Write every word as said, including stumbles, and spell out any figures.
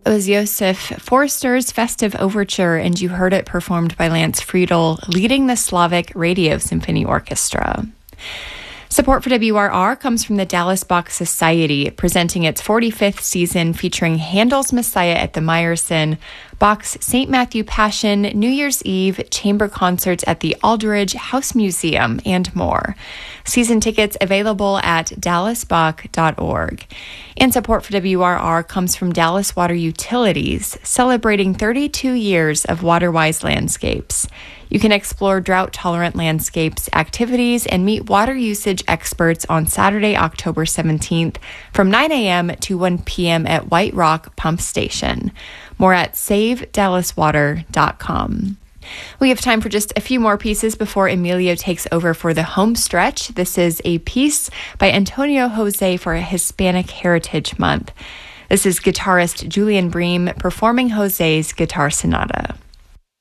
It was Josef Forster's Festive Overture, and you heard it performed by Lance Friedel, leading the Slavic Radio Symphony Orchestra. Support for W R R comes from the Dallas Bach Society, presenting its forty-fifth season featuring Handel's Messiah at the Meyerson, Bach's Saint Matthew Passion, New Year's Eve, chamber concerts at the Aldridge House Museum, and more. Season tickets available at dallas bach dot org. And support for W R R comes from Dallas Water Utilities, celebrating thirty-two years of water-wise landscapes. You can explore drought-tolerant landscapes, activities, and meet water usage experts on Saturday, October seventeenth from nine a.m. to one p.m. at White Rock Pump Station. More at save dallas water dot com. We have time for just a few more pieces before Emilio takes over for the home stretch. This is a piece by Antonio Jose for a Hispanic Heritage Month. This is guitarist Julian Bream performing Jose's Guitar Sonata.